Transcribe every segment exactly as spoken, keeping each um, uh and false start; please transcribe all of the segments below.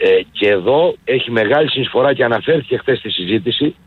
Ε, και εδώ έχει μεγάλη συνεισφορά και αναφέρθηκε χθες στη συζήτηση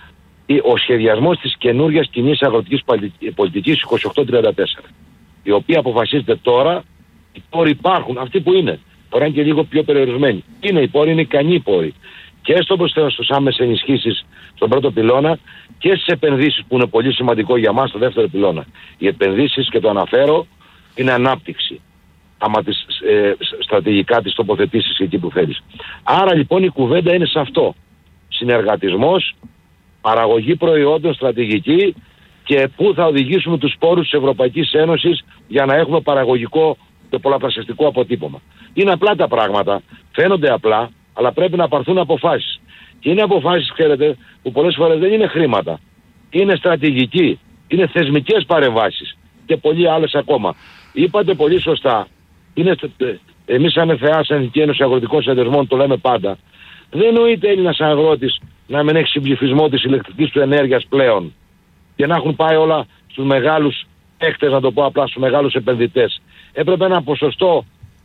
ο σχεδιασμός της καινούργιας κοινής αγροτικής πολιτικής είκοσι οκτώ τριάντα τέσσερα, η οποία αποφασίζεται τώρα. Οι πόροι υπάρχουν, αυτοί που είναι. Τώρα είναι και λίγο πιο περιορισμένοι. Είναι οι πόροι, είναι ικανοί οι πόροι. Και στους άμεσες ενισχύσεις στον πρώτο πυλώνα και στις επενδύσεις που είναι πολύ σημαντικό για μας στο δεύτερο πυλώνα. Οι επενδύσεις, και το αναφέρω, είναι ανάπτυξη. Άμα τις ε, στρατηγικά τις τοποθετήσεις εκεί που θέλεις. Άρα λοιπόν η κουβέντα είναι σε αυτό. Συνεργατισμός, παραγωγή προϊόντων, στρατηγική και πού θα οδηγήσουμε τους πόρους της Ευρωπαϊκής Ένωσης για να έχουμε παραγωγικό και πολλαπλασιαστικό αποτύπωμα. Είναι απλά τα πράγματα, φαίνονται απλά, αλλά πρέπει να πάρθουν αποφάσεις. Και είναι αποφάσεις, ξέρετε, που πολλές φορές δεν είναι χρήματα. Είναι στρατηγική, είναι θεσμικές παρεμβάσεις και πολλοί άλλες ακόμα. Είπατε πολύ σωστά, είναι, εμείς σαν ΕΦΕΑ, σαν Εθνική Ένωση Αγροτικών Συνεταιρισμών, το λέμε πάντα, δεν νοείται Έλληνας αγρότης να μην έχει συμψηφισμό της ηλεκτρικής του ενέργειας πλέον και να έχουν πάει όλα στους μεγάλους παίκτες, να το πω απλά, στους μεγάλους επενδυτές. Έπρεπε ένα ποσοστό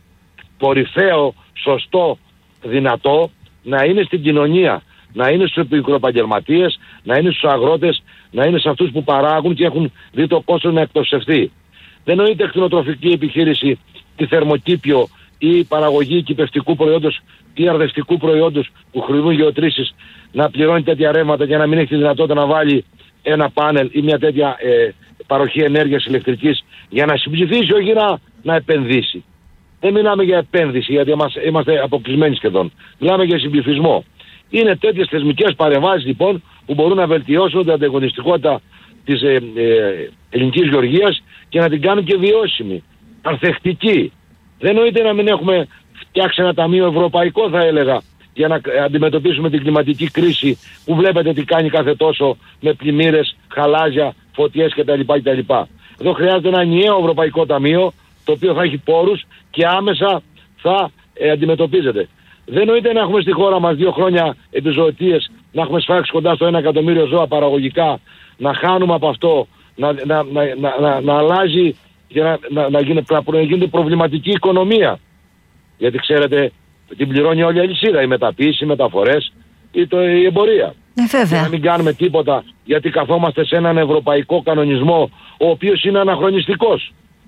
κορυφαίο, σωστό, δυνατό να είναι στην κοινωνία, να είναι στους μικροεπαγγελματίες, να είναι στους αγρότες, να είναι σε αυτούς που παράγουν και έχουν δει το κόστος να εκτοξευθεί. Δεν νοείται κτηνοτροφική επιχείρηση, τη θερμοκήπιο ή παραγωγή κυπευτικού προϊόντος ή αρδευτικού προϊόντος που χρησιμοποιούν γεωτρήσεις να πληρώνει τέτοια ρεύματα για να μην έχει τη δυνατότητα να βάλει ένα πάνελ ή μια τέτοια ε, παροχή ενέργειας ηλεκτρικής για να συμψηφίσει, όχι να, να επενδύσει. Δεν μιλάμε για επένδυση, γιατί είμαστε, είμαστε αποκλεισμένοι σχεδόν. Μιλάμε για συμπληφισμό. Είναι τέτοιες θεσμικές παρεμβάσεις λοιπόν που μπορούν να βελτιώσουν την ανταγωνιστικότητα της ε, ε, ελληνικής γεωργίας και να την κάνουν και βιώσιμη, ανθεκτική. Δεν νοείται να μην έχουμε φτιάξει ένα ταμείο ευρωπαϊκό, θα έλεγα, για να αντιμετωπίσουμε την κλιματική κρίση που βλέπετε τι κάνει κάθε τόσο με πλημμύρες, χαλάζια, φωτιές κτλ. κτλ. Εδώ χρειάζεται ένα ενιαίο ευρωπαϊκό ταμείο, το οποίο θα έχει πόρους και άμεσα θα ε, αντιμετωπίζεται. Δεν νοείται να έχουμε στη χώρα μας δύο χρόνια επιζωοτίες, να έχουμε σφάξει κοντά στο ένα εκατομμύριο ζώα παραγωγικά, να χάνουμε από αυτό, να, να, να, να, να, να αλλάζει και να, να, να, γίνεται, να γίνεται προβληματική οικονομία. Γιατί ξέρετε, την πληρώνει όλη η αλυσίδα, η μεταποίηση, οι μεταφορές ή το, η εμπορία. Ε, και να μην κάνουμε τίποτα γιατί καθόμαστε σε έναν ευρωπαϊκό κανονισμό ο οποίος είναι αναχρονιστικός.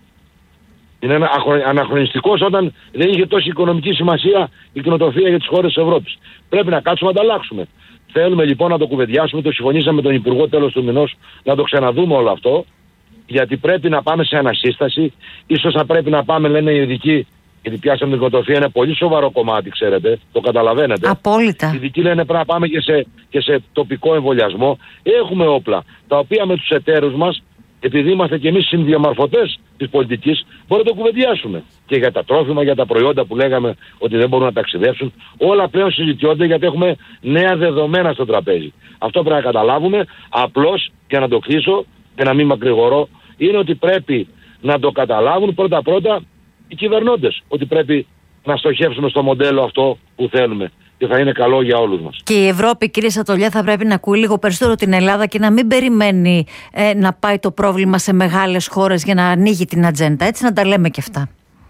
Είναι αναχρονιστικός όταν δεν είχε τόση οικονομική σημασία η κτηνοτροφία για τις χώρες της Ευρώπης. Πρέπει να κάτσουμε να τα αλλάξουμε. Θέλουμε λοιπόν να το κουβεντιάσουμε, το συμφωνήσαμε με τον Υπουργό τέλος του μηνός, να το ξαναδούμε όλο αυτό, γιατί πρέπει να πάμε σε ανασύσταση. Ίσως θα πρέπει να πάμε, λένε οι ειδικοί, γιατί πιάσαμε την κτηνοτροφία, είναι πολύ σοβαρό κομμάτι, ξέρετε, το καταλαβαίνετε. Απόλυτα. Οι ειδικοί λένε πρέπει να πάμε και σε, και σε τοπικό εμβολιασμό. Έχουμε όπλα, τα οποία με τους εταίρους μας, επειδή είμαστε και εμείς συνδιαμορφωτές της πολιτικής, μπορούμε να το κουβεντιάσουμε. Και για τα τρόφιμα, για τα προϊόντα που λέγαμε ότι δεν μπορούν να ταξιδέψουν, όλα πλέον συζητιόνται γιατί έχουμε νέα δεδομένα στο τραπέζι. Αυτό πρέπει να καταλάβουμε. Απλώς, και να το κλείσω και να μην μακρηγορώ, είναι ότι πρέπει να το καταλάβουν πρώτα-πρώτα οι κυβερνώντες. Ότι πρέπει να στοχεύσουμε στο μοντέλο αυτό που θέλουμε. Και θα είναι καλό για όλους μας. Και η Ευρώπη, κύριε Σατολιά, θα πρέπει να ακούει λίγο περισσότερο την Ελλάδα και να μην περιμένει ε, να πάει το πρόβλημα σε μεγάλες χώρες για να ανοίγει την ατζέντα. Έτσι, να τα λέμε και αυτά.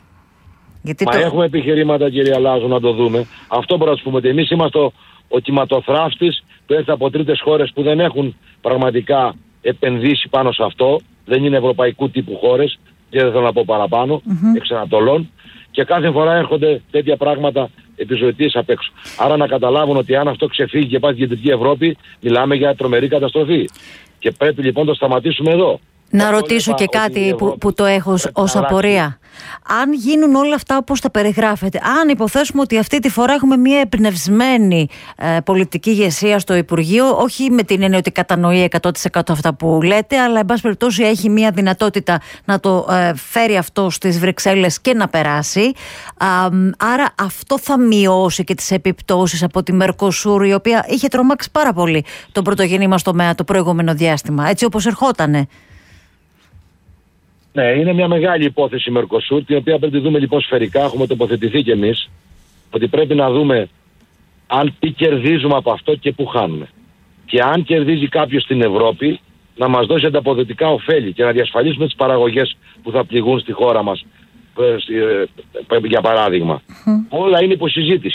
Γιατί Μα το... έχουμε επιχειρήματα, κύριε Λάζο, να το δούμε. Αυτό μπορούμε να σου πούμε. Ότι εμείς είμαστε ο, ο κυματοθράφτης που έρχεται από τρίτες χώρες που δεν έχουν πραγματικά επενδύσει πάνω σε αυτό. Δεν είναι ευρωπαϊκού τύπου χώρες. Και δεν θέλω να πω παραπάνω, mm-hmm. εξ Ανατολών. Και κάθε φορά έρχονται τέτοια πράγματα επιζωοτίες απ' έξω. Άρα να καταλάβουν ότι αν αυτό ξεφύγει και πάει στην Κεντρική Ευρώπη, μιλάμε για τρομερή καταστροφή. Και πρέπει λοιπόν να το σταματήσουμε εδώ. Να ρωτήσω και κάτι που, που το έχω ως απορία. Αν γίνουν όλα αυτά όπως τα περιγράφετε, αν υποθέσουμε ότι αυτή τη φορά έχουμε μια εμπνευσμένη ε, πολιτική ηγεσία στο Υπουργείο, όχι με την έννοια ότι κατανοεί εκατό τοις εκατό αυτά που λέτε, αλλά εν πάση περιπτώσει έχει μια δυνατότητα να το ε, φέρει αυτό στις Βρυξέλλες και να περάσει. Α, άρα αυτό θα μειώσει και τις επιπτώσεις από τη Μερκοσούρ, η οποία είχε τρομάξει πάρα πολύ τον πρωτογενή μας τομέα το προηγούμενο διάστημα, έτσι όπως ερχότανε. Ναι, είναι μια μεγάλη υπόθεση η Μερκοσούρ, την οποία πρέπει να δούμε λοιπόν σφαιρικά. Έχουμε τοποθετηθεί κι εμείς ότι πρέπει να δούμε αν τι κερδίζουμε από αυτό και πού χάνουμε. Και αν κερδίζει κάποιος στην Ευρώπη, να μας δώσει ανταποδοτικά ωφέλη και να διασφαλίσουμε τις παραγωγές που θα πληγούν στη χώρα μας, για παράδειγμα. Mm. Όλα είναι υποσυζήτηση.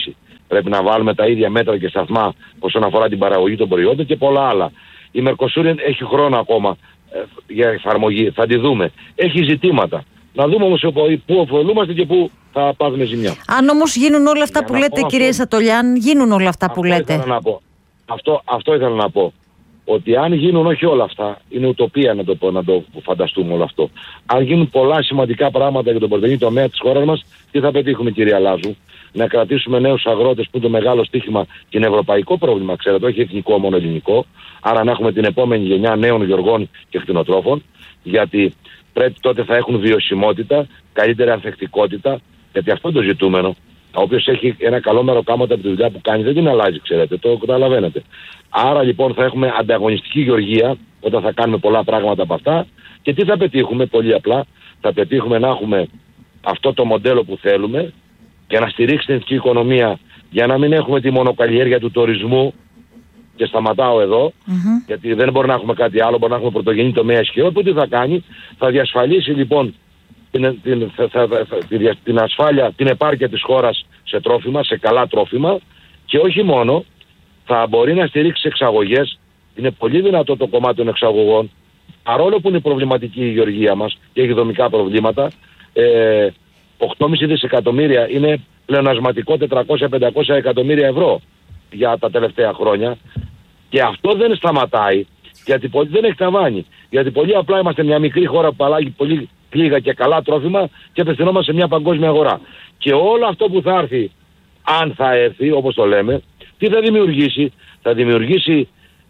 Πρέπει να βάλουμε τα ίδια μέτρα και σταθμά όσον αφορά την παραγωγή των προϊόντων και πολλά άλλα. Η Mercosur έχει χρόνο ακόμα ε, για εφαρμογή, θα τη δούμε. Έχει ζητήματα. Να δούμε όμως πού ωφελούμαστε και πού θα πάθουμε ζημιά. Αν όμως γίνουν όλα αυτά για που λέτε, κύριε αυτό, Σατολιάν, γίνουν όλα αυτά που λέτε. Ήθελα να πω. Αυτό, αυτό ήθελα να πω. Ότι αν γίνουν όχι όλα αυτά, είναι ουτοπία να το, να το φανταστούμε όλο αυτό. Αν γίνουν πολλά σημαντικά πράγματα για τον πρωτογενή τομέα της χώρας μας, τι θα πετύχουμε, κυρία Λάζου? Να κρατήσουμε νέους αγρότες που είναι το μεγάλο στίχημα και είναι ευρωπαϊκό πρόβλημα, ξέρετε, όχι εθνικό, μόνο ελληνικό. Άρα να έχουμε την επόμενη γενιά νέων γεωργών και κτηνοτρόφων, γιατί πρέπει τότε θα έχουν βιωσιμότητα, καλύτερη ανθεκτικότητα, γιατί αυτό είναι το ζητούμενο. Όποιος έχει ένα καλό μεροκάματο από τη δουλειά που κάνει δεν την αλλάζει, ξέρετε, το καταλαβαίνετε. Άρα λοιπόν θα έχουμε ανταγωνιστική γεωργία όταν θα κάνουμε πολλά πράγματα από αυτά. Και τι θα πετύχουμε? Πολύ απλά, θα πετύχουμε να έχουμε αυτό το μοντέλο που θέλουμε και να στηρίξει την εθνική οικονομία, για να μην έχουμε τη μονοκαλλιέργεια του τουρισμού. Και σταματάω εδώ, mm-hmm. γιατί δεν μπορεί να έχουμε κάτι άλλο, μπορεί να έχουμε πρωτογενή τομέα ισχυρό. Που τι θα κάνει? Θα διασφαλίσει λοιπόν την, την, θα, θα, θα, την, την ασφάλεια, την επάρκεια της χώρας σε τρόφιμα, σε καλά τρόφιμα, και όχι μόνο, θα μπορεί να στηρίξει εξαγωγές. Είναι πολύ δυνατό το κομμάτι των εξαγωγών, παρόλο που είναι προβληματική η γεωργία μας και έχει δομικά προβλήματα. ε, οκτώ κόμμα πέντε δισεκατομμύρια είναι πλεονασματικό, τετρακόσια με πεντακόσια εκατομμύρια ευρώ για τα τελευταία χρόνια, και αυτό δεν σταματάει, γιατί πολύ, δεν έχει ταβάνι, γιατί πολύ απλά είμαστε μια μικρή χώρα που παράγει πολύ λίγα και καλά τρόφιμα και απευθυνόμαστε σε μια παγκόσμια αγορά. Και όλο αυτό που θα έρθει, αν θα έρθει όπως το λέμε, τι θα δημιουργήσει? Θα δημιουργήσει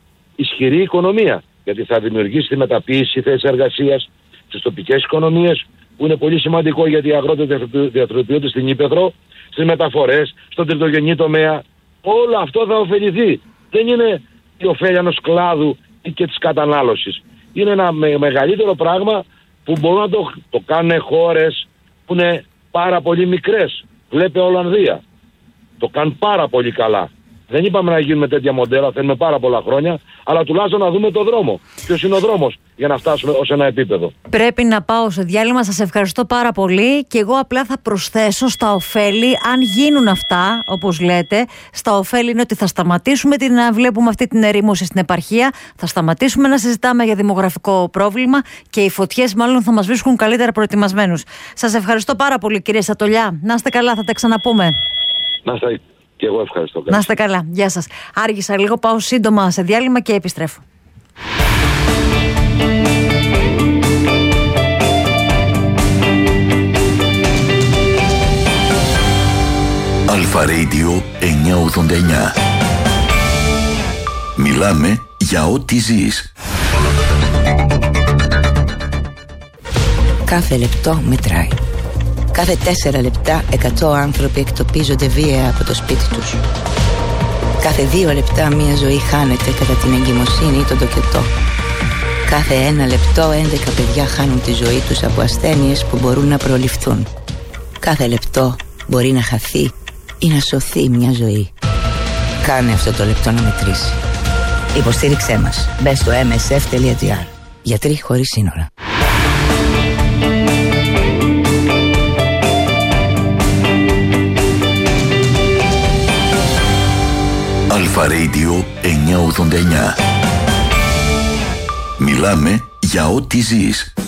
ισχυρή οικονομία, γιατί θα δημιουργήσει τη μεταποίηση θέσης εργασίας στις τοπικές οικονομίες, που είναι πολύ σημαντικό, γιατί οι αγρότες διαθροτοποιούνται στην ύπαιθρο, στις μεταφορές, στον τριτογενή τομέα. Όλο αυτό θα ωφεληθεί. Δεν είναι η ωφέλεια ενός κλάδου ή και της κατανάλωσης. Είναι ένα με, μεγαλύτερο πράγμα που μπορούν να το, το κάνουν χώρες που είναι πάρα πολύ μικρές. Βλέπε Ολλανδία. Το κάνουν πάρα πολύ καλά. Δεν είπαμε να γίνουμε τέτοια μοντέλα, θέλουμε πάρα πολλά χρόνια, αλλά τουλάχιστον να δούμε το δρόμο. Ποιος είναι ο δρόμος για να φτάσουμε ως ένα επίπεδο. Πρέπει να πάω σε διάλειμμα. Σας ευχαριστώ πάρα πολύ, και εγώ απλά θα προσθέσω στα ωφέλη, αν γίνουν αυτά, όπως λέτε, στα ωφέλη είναι ότι θα σταματήσουμε την, να βλέπουμε αυτή την ερήμωση στην επαρχία, θα σταματήσουμε να συζητάμε για δημογραφικό πρόβλημα και οι φωτιές μάλλον θα μας βρίσκουν καλύτερα προετοιμασμένους. Σας ευχαριστώ πάρα πολύ, κύριε Σατολιά. Να είστε καλά, θα τα ξαναπούμε. Να είστε. Και εγώ ευχαριστώ. Να είστε καλά. Γεια σας. Άργησα λίγο, πάω σύντομα σε διάλειμμα και επιστρέφω. Αλφα Radio εννιακόσια ογδόντα εννιά. Μιλάμε για ό,τι ζεις. Κάθε λεπτό μετράει. Κάθε τέσσερα λεπτά εκατό άνθρωποι εκτοπίζονται βία από το σπίτι τους. Κάθε δύο λεπτά μία ζωή χάνεται κατά την εγκυμοσύνη ή τον τοκετό. Κάθε ένα λεπτό έντεκα παιδιά χάνουν τη ζωή τους από ασθένειες που μπορούν να προληφθούν. Κάθε λεπτό μπορεί να χαθεί ή να σωθεί μια ζωή. Κάνε αυτό το λεπτό να μετρήσει. Υποστήριξέ μας. Μπες στο εμ ες εφ τελεία τζι άρ. Γιατροί χωρίς σύνορα. Αλφα Radio εννιακόσια ογδόντα εννιά. Μιλάμε για ό,τι ζεις.